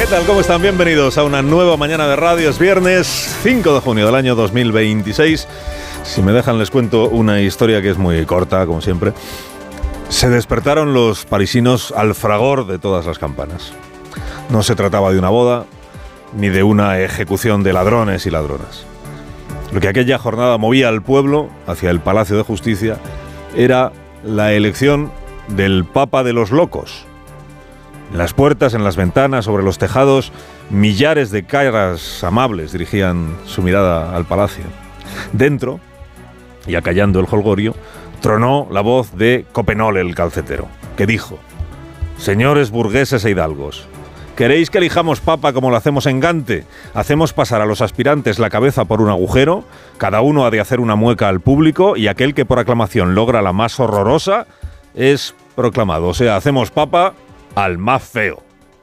tal? ¿Cómo están? Bienvenidos a una nueva mañana de radio. Es viernes 5 de junio del año 2026. Si me dejan les cuento una historia que es muy corta, como siempre. Se despertaron los parisinos al fragor de todas las campanas. No se trataba de una boda, ni de una ejecución de ladrones y ladronas. Lo que aquella jornada movía al pueblo hacia el Palacio de Justicia era la elección del Papa de los Locos. En las puertas, en las ventanas, sobre los tejados, millares de caras amables dirigían su mirada al palacio. Dentro, y acallando el jolgorio, tronó la voz de Coppenole el calcetero, que dijo: «Señores burgueses e hidalgos, ¿queréis que elijamos papa como lo hacemos en Gante? Hacemos pasar a los aspirantes la cabeza por un agujero, cada uno ha de hacer una mueca al público y aquel que por aclamación logra la más horrorosa es proclamado. O sea, hacemos papa al más feo».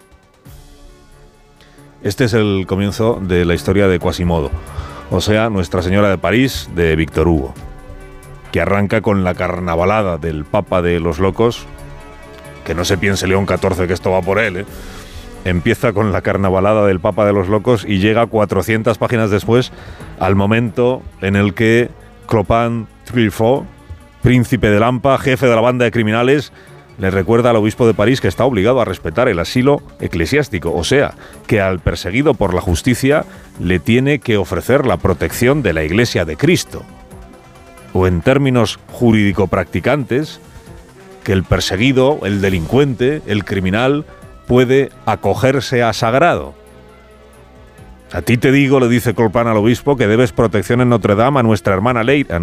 Este es el comienzo de la historia de Quasimodo, o sea, Nuestra Señora de París de Víctor Hugo, que arranca con la carnavalada del Papa de los Locos, que no se piense León XIV que esto va por él, Empieza con la carnavalada del Papa de los Locos y llega 400 páginas después al momento en el que Clopin Truffaut, príncipe de Lampa, jefe de la banda de criminales, le recuerda al obispo de París que está obligado a respetar el asilo eclesiástico, o sea, que al perseguido por la justicia le tiene que ofrecer la protección de la Iglesia de Cristo. O en términos jurídico-practicantes, que el perseguido, el delincuente, el criminal, puede acogerse a sagrado. A ti te digo, le dice Clopin al obispo, que debes protección en Notre Dame a nuestra hermana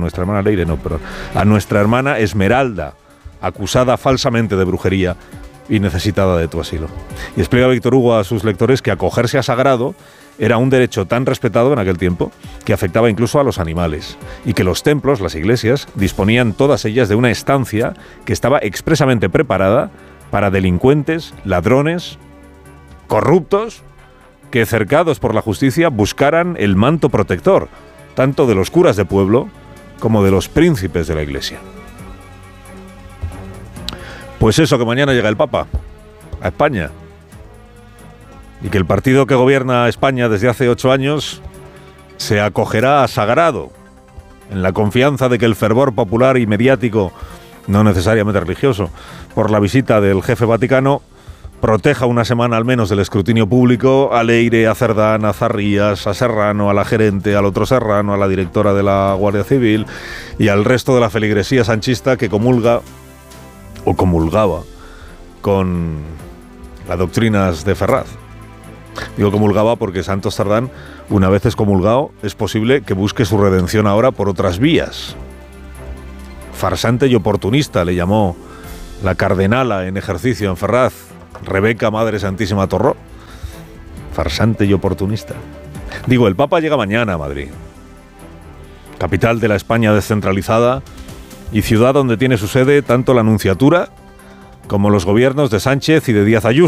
Esmeralda, acusada falsamente de brujería y necesitada de tu asilo. Y explica Víctor Hugo a sus lectores que acogerse a sagrado era un derecho tan respetado en aquel tiempo que afectaba incluso a los animales, y que los templos, las iglesias, disponían todas ellas de una estancia que estaba expresamente preparada para delincuentes, ladrones, corruptos, que cercados por la justicia buscaran el manto protector, tanto de los curas de pueblo como de los príncipes de la iglesia. Pues eso, que mañana llega el Papa a España, y que el partido que gobierna España desde hace 8 años se acogerá a sagrado, en la confianza de que el fervor popular y mediático, no necesariamente religioso, por la visita del jefe vaticano, proteja una semana al menos del escrutinio público a Leire, a Cerdán, a Zarrías, a Serrano, a la gerente, al otro Serrano, a la directora de la Guardia Civil y al resto de la feligresía sanchista que comulga o comulgaba con las doctrinas de Ferraz. Digo comulgaba porque Santos Cerdán, una vez excomulgado, es posible que busque su redención ahora por otras vías. Farsante y oportunista le llamó la cardenala en ejercicio en Ferraz, Rebeca Madre Santísima Torró. Farsante y oportunista. Digo, el Papa llega mañana a Madrid, capital de la España descentralizada y ciudad donde tiene su sede tanto la Nunciatura como los gobiernos de Sánchez y de Díaz Ayuso.